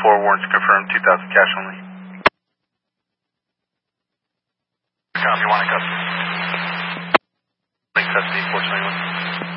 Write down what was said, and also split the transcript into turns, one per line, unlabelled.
4, warrants confirmed, 2,000 cash only.
Copy, 1 in custody.
Link custody, 421.